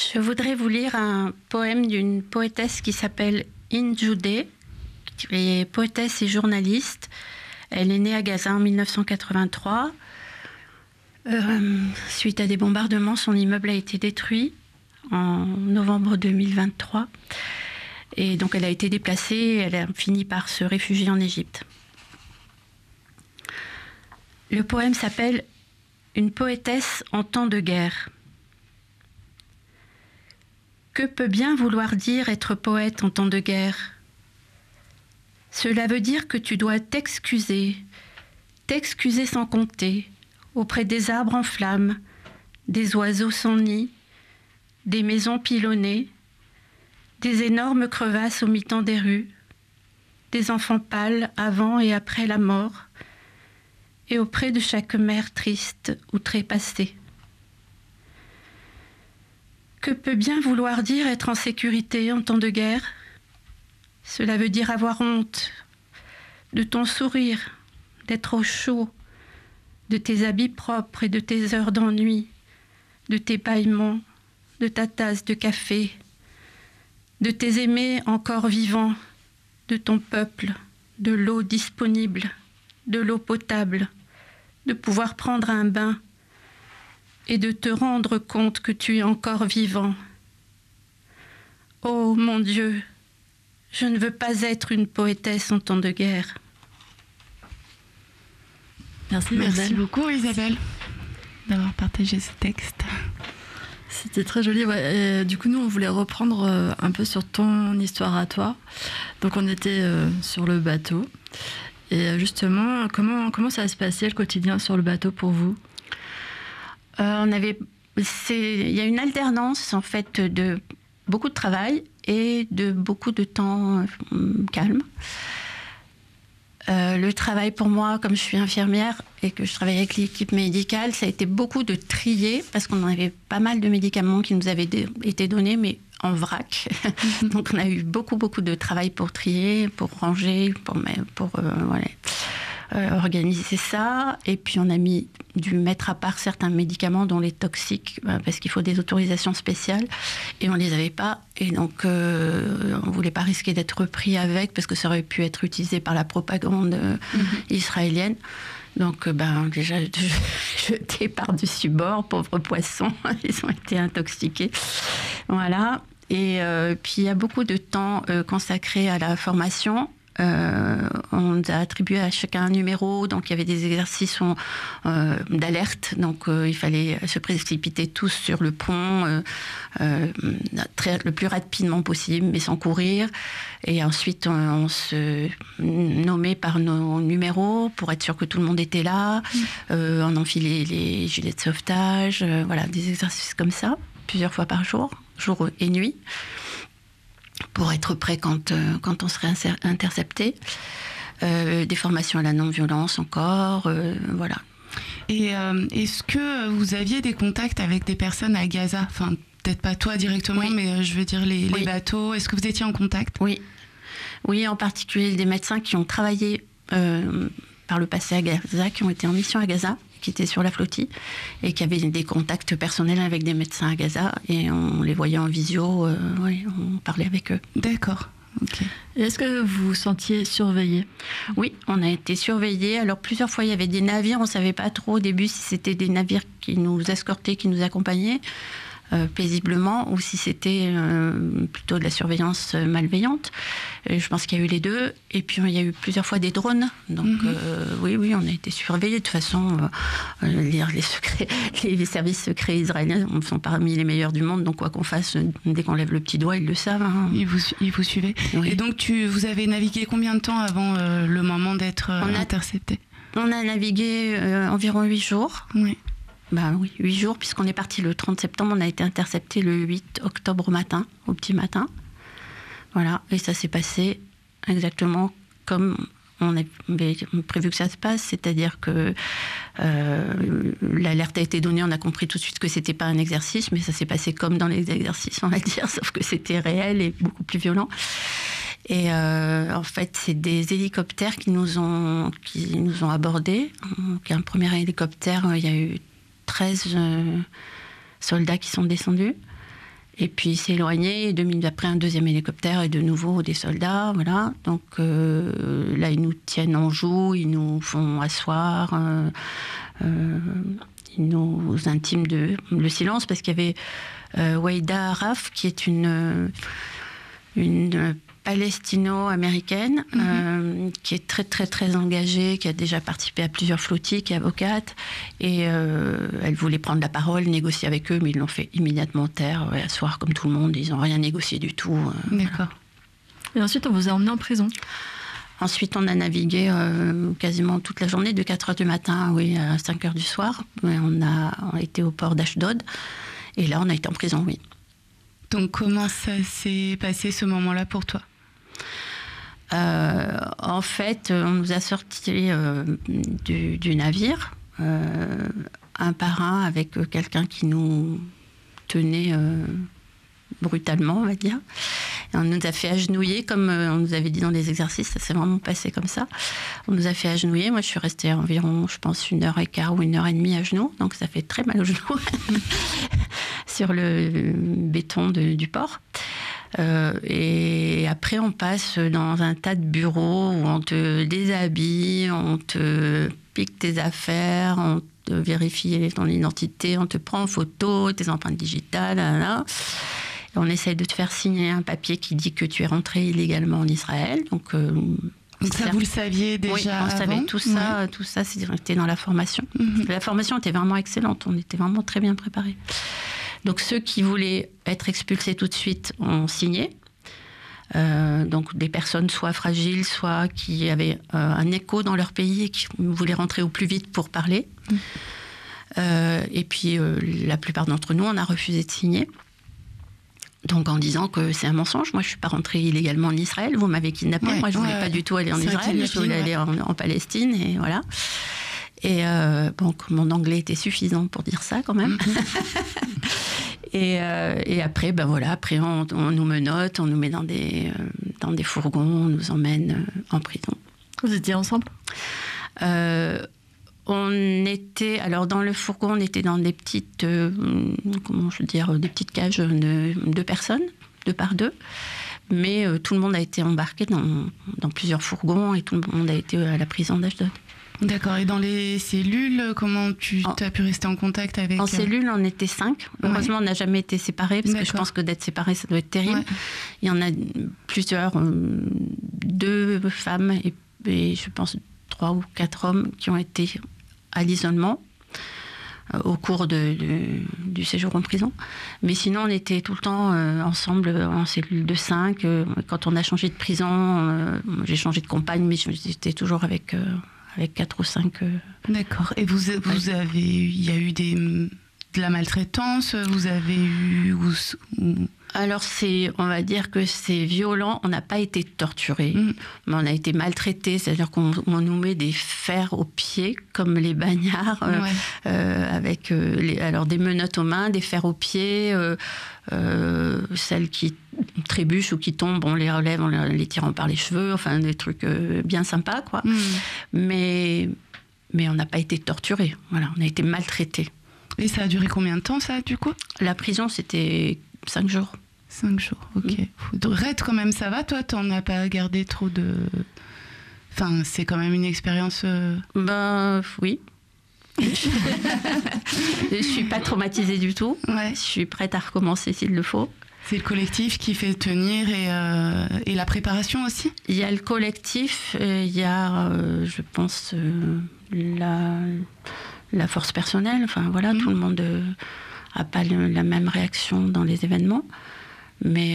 Je voudrais vous lire un poème d'une poétesse qui s'appelle In Judée, qui est poétesse et journaliste. Elle est née à Gaza en 1983. Suite à des bombardements, son immeuble a été détruit en novembre 2023. Et donc elle a été déplacée et elle a fini par se réfugier en Égypte. Le poème s'appelle « Une poétesse en temps de guerre ». Que peut bien vouloir dire être poète en temps de guerre ? Cela veut dire que tu dois t'excuser sans compter, auprès des arbres en flammes, des oiseaux sans nid, des maisons pilonnées, des énormes crevasses au mi-temps des rues, des enfants pâles avant et après la mort, et auprès de chaque mère triste ou trépassée. Que peut bien vouloir dire être en sécurité en temps de guerre ? Cela veut dire avoir honte de ton sourire, d'être au chaud, de tes habits propres et de tes heures d'ennui, de tes bâillements, de ta tasse de café, de tes aimés encore vivants, de ton peuple, de l'eau disponible, de l'eau potable, de pouvoir prendre un bain, et de te rendre compte que tu es encore vivant. Oh mon Dieu, je ne veux pas être une poétesse en temps de guerre. Merci beaucoup Isabelle d'avoir partagé ce texte. C'était très joli. Ouais. Et, du coup, nous, on voulait reprendre un peu sur ton histoire à toi. Donc, on était sur le bateau. Et justement, comment ça se passait le quotidien sur le bateau pour vous ? Il y a une alternance en fait de beaucoup de travail et de beaucoup de temps calme. Le travail pour moi, comme je suis infirmière et que je travaille avec l'équipe médicale, ça a été beaucoup de trier parce qu'on avait pas mal de médicaments qui nous avaient été donnés, mais en vrac. Donc on a eu beaucoup de travail pour trier, pour ranger, pour organiser ça. Et puis on a dû mettre à part certains médicaments dont les toxiques, parce qu'il faut des autorisations spéciales, et on les avait pas. Et donc on voulait pas risquer d'être pris avec, parce que ça aurait pu être utilisé par la propagande israélienne. Donc déjà jetés par-dessus bord, pauvres poissons, ils ont été intoxiqués. Voilà. Et puis il y a beaucoup de temps consacré à la formation. On nous a attribué à chacun un numéro, donc il y avait des exercices d'alerte, donc il fallait se précipiter tous sur le pont le plus rapidement possible, mais sans courir. Et ensuite on se nommait par nos numéros pour être sûr que tout le monde était là. On enfilait les gilets de sauvetage, voilà, des exercices comme ça, plusieurs fois par jour, jour et nuit, pour être prêt quand on serait intercepté. Des formations à la non-violence encore, voilà. Et est-ce que vous aviez des contacts avec des personnes à Gaza ? Enfin, peut-être pas toi directement, oui. Mais je veux dire les bateaux. Est-ce que vous étiez en contact ? Oui, en particulier des médecins qui ont travaillé par le passé à Gaza, qui ont été en mission à Gaza, qui étaient sur la flottille et qui avaient des contacts personnels avec des médecins à Gaza, et on les voyait en visio, on parlait avec eux. D'accord. Okay. Est-ce que vous vous sentiez surveillé ? Oui, on a été surveillés. Alors plusieurs fois, il y avait des navires, on ne savait pas trop au début si c'était des navires qui nous escortaient, qui nous accompagnaient paisiblement, ou si c'était plutôt de la surveillance malveillante. Je pense qu'il y a eu les deux. Et puis il y a eu plusieurs fois des drones. Donc oui, on a été surveillés. De toute façon, les services secrets israéliens sont parmi les meilleurs du monde. Donc quoi qu'on fasse, dès qu'on lève le petit doigt, ils le savent. Hein. Ils vous suivez. Oui. Et donc vous avez navigué combien de temps avant le moment d'être intercepté ? On a navigué environ 8 jours. Oui. 8 jours, puisqu'on est parti le 30 septembre, on a été intercepté le 8 octobre au petit matin. Voilà, et ça s'est passé exactement comme on avait prévu que ça se passe, c'est-à-dire que l'alerte a été donnée, on a compris tout de suite que c'était pas un exercice, mais ça s'est passé comme dans les exercices, on va dire, sauf que c'était réel et beaucoup plus violent. Et en fait, c'est des hélicoptères qui nous ont abordés. Donc, un premier hélicoptère, il y a eu 13 soldats qui sont descendus. Et puis il s'est éloigné, 2 minutes après un deuxième hélicoptère et de nouveau des soldats, voilà. Donc là ils nous tiennent en joue, ils nous font asseoir, ils nous intiment le silence parce qu'il y avait Waïda Araf qui est une palestino-américaine qui est très très très engagée, qui a déjà participé à plusieurs flottilles, qui est avocate et elle voulait prendre la parole, négocier avec eux, mais ils l'ont fait immédiatement taire, asseoir comme tout le monde, ils n'ont rien négocié du tout. D'accord. Et ensuite on vous a emmené en prison? Ensuite on a navigué quasiment toute la journée, de 4h du matin à 5h du soir. On a été au port d'Ashdod et là on a été en prison, oui. Donc comment ça s'est passé ce moment-là pour toi? En fait, on nous a sortis du navire, un par un, avec quelqu'un qui nous tenait brutalement, on va dire. Et on nous a fait agenouiller, comme on nous avait dit dans les exercices, ça s'est vraiment passé comme ça. On nous a fait agenouiller, moi je suis restée environ, je pense, 1h15 ou 1h30 à genoux, donc ça fait très mal aux genoux, sur le béton du port. Et après on passe dans un tas de bureaux où on te déshabille, on te pique tes affaires, on te vérifie ton identité, on te prend en photo, tes empreintes digitales, là. Et on essaye de te faire signer un papier qui dit que tu es rentré illégalement en Israël. Donc ça, vous le saviez déjà? Oui, on savait tout ça. Ouais. Tout ça, c'était dans la formation. La formation était vraiment excellente. On était vraiment très bien préparés. Donc ceux qui voulaient être expulsés tout de suite ont signé. Donc des personnes soit fragiles, soit qui avaient un écho dans leur pays et qui voulaient rentrer au plus vite pour parler. Et puis la plupart d'entre nous, on a refusé de signer. Donc en disant que c'est un mensonge, moi je ne suis pas rentrée illégalement en Israël, vous m'avez kidnappée, moi je ne voulais pas du tout aller en Israël, je voulais aller en Palestine, et voilà. Et bon, mon anglais était suffisant pour dire ça quand même. Et après, ben voilà, après on nous menotte, on nous met dans des fourgons, on nous emmène en prison. Vous étiez ensemble? On était, alors dans le fourgon, on était dans des petites, des petites cages de 2 personnes, 2 par 2. Mais tout le monde a été embarqué dans plusieurs fourgons et tout le monde a été à la prison d'Ashdod. D'accord. Et dans les cellules, comment tu as pu rester en contact avec... En cellule, on était 5. Heureusement, on n'a jamais été séparés, parce que je pense que d'être séparés, ça doit être terrible. Ouais. Il y en a plusieurs, 2 femmes et je pense 3 ou 4 hommes qui ont été à l'isolement au cours du séjour en prison. Mais sinon, on était tout le temps ensemble en cellule de 5. Quand on a changé de prison, j'ai changé de compagne, mais j'étais toujours avec 4 ou 5. D'accord. Et vous avez, il y a eu de la maltraitance, vous avez eu... Alors, on va dire que c'est violent. On n'a pas été torturés, mais on a été maltraités. C'est-à-dire qu'on nous met des fers aux pieds, comme les bagnards, avec alors des menottes aux mains, des fers aux pieds. Celles qui trébuchent ou qui tombent, on les relève en les tirant par les cheveux. Enfin, des trucs bien sympas, quoi. Mais on n'a pas été torturés. Voilà, on a été maltraités. Et ça a duré combien de temps, ça, du coup? La prison, c'était 5 jours. 5 jours, ok. Raid, quand même, ça va, toi? T'en as pas gardé trop de... Enfin, c'est quand même une expérience... Ben, oui. Je suis pas traumatisée du tout. Ouais. Je suis prête à recommencer s'il le faut. C'est le collectif qui fait tenir et la préparation aussi? Il y a le collectif, il y a, je pense, la force personnelle. Enfin, voilà, tout le monde n'a pas la même réaction dans les événements. Mais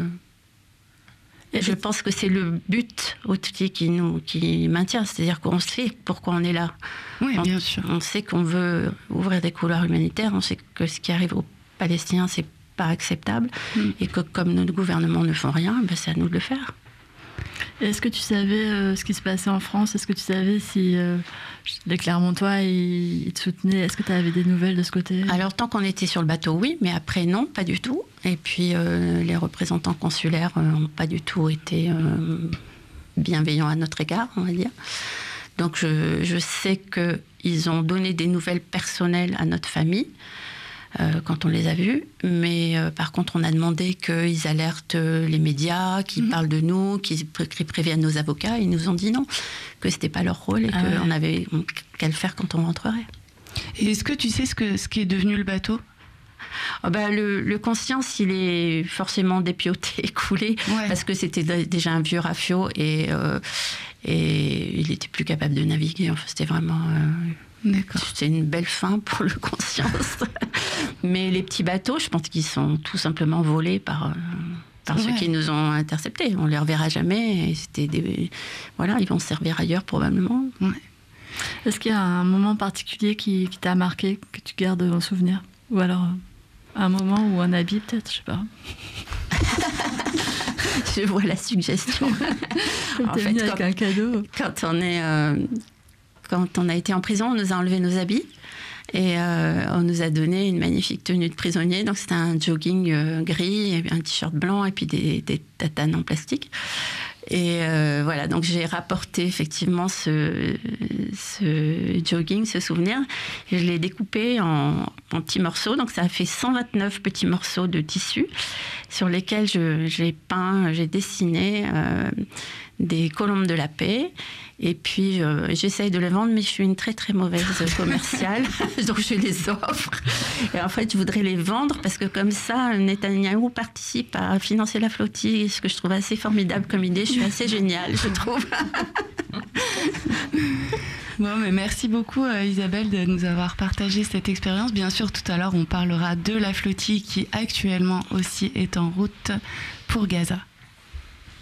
je pense que c'est le but aussi qui maintient. C'est-à-dire qu'on sait pourquoi on est là. Oui, bien sûr. On sait qu'on veut ouvrir des couloirs humanitaires. On sait que ce qui arrive aux Palestiniens, c'est pas acceptable. Et que comme nos gouvernements ne font rien, ben c'est à nous de le faire. Est-ce que tu savais ce qui se passait en France? Est-ce que tu savais si les Clermontois ils te soutenaient? Est-ce que tu avais des nouvelles de ce côté? Alors, tant qu'on était sur le bateau, oui, mais après, non, pas du tout. Et puis, les représentants consulaires n'ont pas du tout été bienveillants à notre égard, on va dire. Donc, je sais qu'ils ont donné des nouvelles personnelles à notre famille. quand on les a vus. Mais par contre, on a demandé qu'ils alertent les médias, qu'ils parlent de nous, qu'ils préviennent nos avocats. Ils nous ont dit non, que c'était pas leur rôle et qu'on avait qu'à le faire quand on rentrerait. Et est-ce que tu sais ce qui est devenu le bateau ? Le Conscience, il est forcément dépioté, coulé, parce que c'était déjà un vieux rafio et il était plus capable de naviguer. Enfin, c'était vraiment... C'était une belle fin pour le Conscience. Mais les petits bateaux, je pense qu'ils sont tout simplement volés par ceux qui nous ont interceptés. On ne les reverra jamais. Et ils vont se servir ailleurs probablement. Ouais. Est-ce qu'il y a un moment particulier qui t'a marqué, que tu gardes en souvenir ? Ou alors un moment ou un habit peut-être, je sais pas. Je vois la suggestion. En fait, avec un cadeau. Quand on a été en prison, on nous a enlevé nos habits et on nous a donné une magnifique tenue de prisonnier. Donc c'était un jogging gris, un t-shirt blanc et puis des tatanes en plastique. Et voilà, donc j'ai rapporté effectivement ce jogging, ce souvenir. Je l'ai découpé en petits morceaux. Donc ça a fait 129 petits morceaux de tissu sur lesquels j'ai dessiné des colombes de la paix. Et puis j'essaye de les vendre, mais je suis une très très mauvaise commerciale. Donc je les offre. Et en fait, je voudrais les vendre parce que comme ça, Netanyahou participe à financer la flottille, ce que je trouve assez formidable comme idée. Je suis assez géniale, je trouve. Bon, mais merci beaucoup Isabelle de nous avoir partagé cette expérience. Bien sûr, tout à l'heure, on parlera de la flottille qui actuellement aussi est en route pour Gaza.